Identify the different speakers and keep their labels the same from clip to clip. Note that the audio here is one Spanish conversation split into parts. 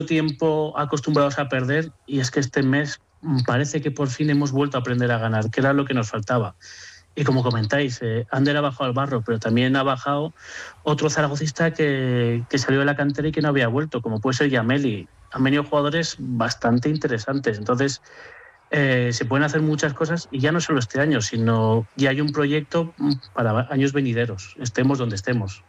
Speaker 1: tiempo acostumbrados a perder, y es que este mes parece que por fin hemos vuelto a aprender a ganar, que era lo que nos faltaba. Y como comentáis, Ander ha bajado al barro, pero también ha bajado otro zaragocista que salió de la cantera y que no había vuelto, como puede ser Yameli. Han venido jugadores bastante interesantes. Entonces, se pueden hacer muchas cosas, y ya no solo este año, sino ya hay un proyecto para años venideros, estemos donde estemos.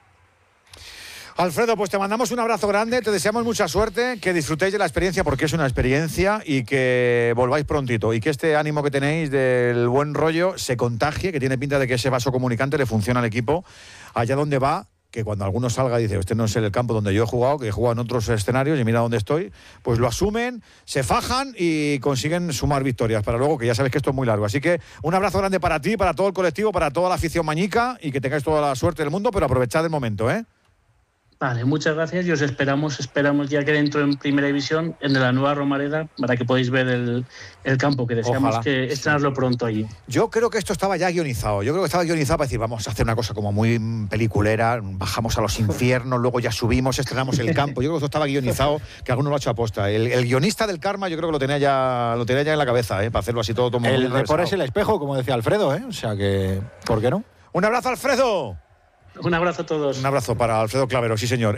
Speaker 2: Alfredo, pues te mandamos un abrazo grande, te deseamos mucha suerte, que disfrutéis de la experiencia, porque es una experiencia, y que volváis prontito, y que este ánimo que tenéis del buen rollo se contagie, que tiene pinta de que ese vaso comunicante le funciona al equipo allá donde va, que cuando alguno salga y dice, este no es el campo donde yo he jugado, que he jugado en otros escenarios y mira dónde estoy, pues lo asumen, se fajan y consiguen sumar victorias para luego, que ya sabes que esto es muy largo. Así que un abrazo grande para ti, para todo el colectivo, para toda la afición mañica, y que tengáis toda la suerte del mundo, pero aprovechad el momento, ¿eh?
Speaker 1: Vale, muchas gracias, y os esperamos ya que dentro en Primera División, en la nueva Romareda, para que podáis ver el campo, que deseamos
Speaker 2: Ojalá.
Speaker 1: que estrenarlo pronto allí.
Speaker 2: Yo creo que esto estaba ya guionizado. Yo creo que estaba guionizado para decir, vamos a hacer una cosa como muy peliculera, bajamos a los infiernos, luego ya subimos, estrenamos el campo. Yo creo que esto estaba guionizado, que alguno lo ha hecho aposta. El guionista del karma, yo creo que lo tenía ya en la cabeza, para hacerlo así todo muy
Speaker 3: El deporte es el espejo, como decía Alfredo, O sea que, ¿por qué no?
Speaker 2: Un abrazo, Alfredo.
Speaker 1: Un abrazo a todos.
Speaker 2: Un abrazo para Alfredo Clavero, sí señor.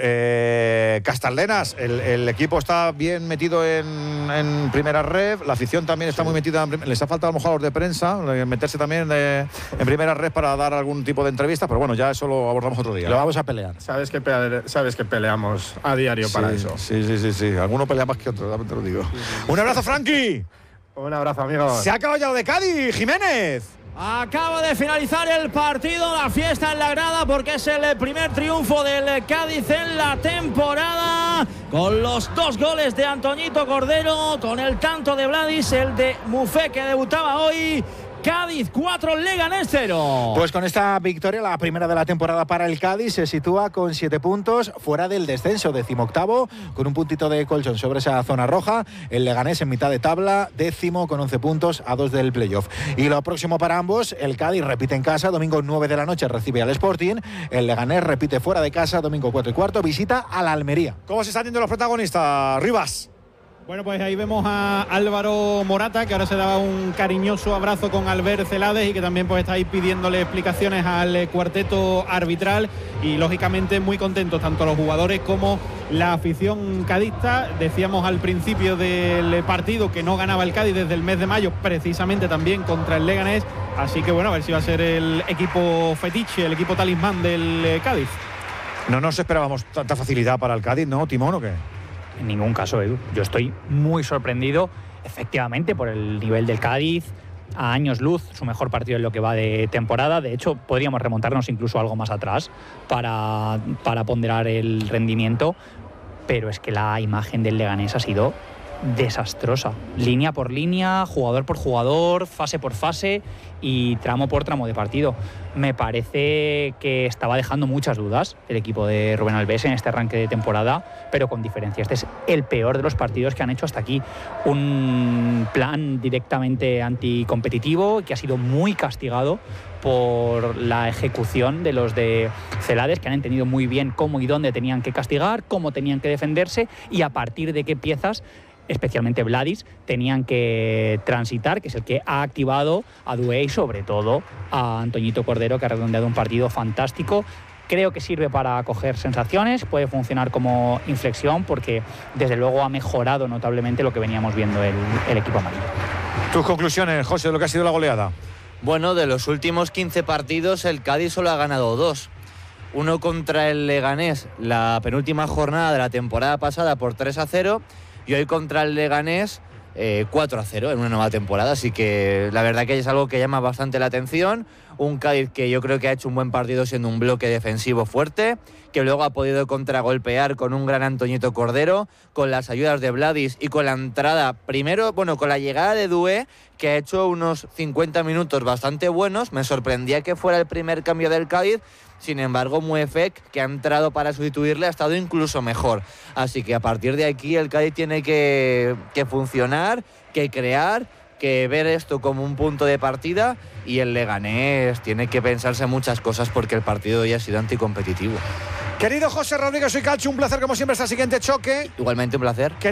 Speaker 2: Castaldenas, el equipo está bien metido en primera red, la afición también está muy metida, les ha faltado a lo mejor a los de prensa, meterse también en primera red para dar algún tipo de entrevista, pero bueno, ya eso lo abordamos otro día.
Speaker 3: Lo vamos a pelear.
Speaker 4: Sabes que peleamos a diario para eso.
Speaker 2: Sí. Alguno pelea más que otro, te lo digo. Un abrazo, Frankie.
Speaker 4: Un abrazo, amigos.
Speaker 2: Se ha acabado ya lo de Cádiz, Jiménez.
Speaker 5: Acaba de finalizar el partido, la fiesta en la grada, porque es el primer triunfo del Cádiz en la temporada, con los 2 goles de Antoñito Cordero, con el tanto de Vladis, el de Mufé, que debutaba hoy. Cádiz 4, Leganés 0.
Speaker 3: Pues con esta victoria, la primera de la temporada para el Cádiz, se sitúa con 7 puntos fuera del descenso, 18º, con un puntito de colchón sobre esa zona roja. El Leganés en mitad de tabla, 10º con 11 puntos a 2 del playoff. Y lo próximo para ambos, el Cádiz repite en casa, domingo 9 de la noche recibe al Sporting. El Leganés repite fuera de casa, domingo 4:15, visita a la Almería.
Speaker 2: ¿Cómo se están yendo los protagonistas, Rivas?
Speaker 6: Bueno, pues ahí vemos a Álvaro Morata, que ahora se daba un cariñoso abrazo con Albert Celades, y que también pues está ahí pidiéndole explicaciones al cuarteto arbitral, y lógicamente muy contentos tanto los jugadores como la afición cadista. Decíamos al principio del partido que no ganaba el Cádiz desde el mes de mayo, precisamente también contra el Leganés, así que bueno, a ver si va a ser el equipo fetiche, el equipo talismán del Cádiz.
Speaker 2: No nos esperábamos tanta facilidad para el Cádiz, ¿no, Timón, o qué?
Speaker 7: En ningún caso, Edu. Yo estoy muy sorprendido, efectivamente, por el nivel del Cádiz. A años luz, su mejor partido en lo que va de temporada. De hecho, podríamos remontarnos incluso algo más atrás para ponderar el rendimiento. Pero es que la imagen del Leganés ha sido desastrosa. Línea por línea, jugador por jugador, fase por fase y tramo por tramo de partido. Me parece que estaba dejando muchas dudas el equipo de Rubén Albés en este arranque de temporada, pero con diferencia. Este es el peor de los partidos que han hecho hasta aquí. Un plan directamente anticompetitivo que ha sido muy castigado por la ejecución de los de Celades, que han entendido muy bien cómo y dónde tenían que castigar, cómo tenían que defenderse y a partir de qué piezas, especialmente Vladis, tenían que transitar, que es el que ha activado a Dué y sobre todo a Antoñito Cordero, que ha redondeado un partido fantástico. Creo que sirve para coger sensaciones, puede funcionar como inflexión, porque desde luego ha mejorado notablemente lo que veníamos viendo el equipo amarillo.
Speaker 2: Tus conclusiones, José, de lo que ha sido la goleada.
Speaker 8: Bueno, de los últimos 15 partidos el Cádiz solo ha ganado 2. Uno contra el Leganés, la penúltima jornada de la temporada pasada, por 3-0, y hoy contra el Leganés 4-0 en una nueva temporada, así que la verdad que es algo que llama bastante la atención. Un Cádiz que yo creo que ha hecho un buen partido siendo un bloque defensivo fuerte, que luego ha podido contragolpear con un gran Antoñito Cordero, con las ayudas de Vladis y con la entrada, primero, bueno, con la llegada de Dué, que ha hecho unos 50 minutos bastante buenos. Me sorprendía que fuera el primer cambio del Cádiz. Sin embargo, Muefek, que ha entrado para sustituirle, ha estado incluso mejor. Así que a partir de aquí el Cádiz tiene que funcionar, que crear, que ver esto como un punto de partida, y el Leganés tiene que pensarse muchas cosas porque el partido ya ha sido anticompetitivo.
Speaker 2: Querido José Rodríguez, soy Calcio, un placer como siempre este siguiente choque.
Speaker 8: Igualmente un placer.